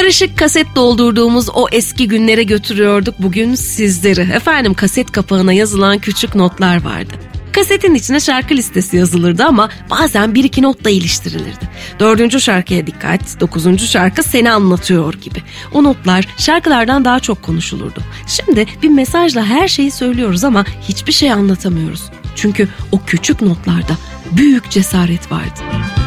Karışık kaset doldurduğumuz o eski günlere götürüyorduk bugün sizleri. Efendim, kaset kapağına yazılan küçük notlar vardı. Kasetin içine şarkı listesi yazılırdı ama bazen bir iki not da iliştirilirdi. 4. şarkıya dikkat, 9. şarkı seni anlatıyor gibi. O notlar şarkılardan daha çok konuşulurdu. Şimdi bir mesajla her şeyi söylüyoruz ama hiçbir şey anlatamıyoruz. Çünkü o küçük notlarda büyük cesaret vardı.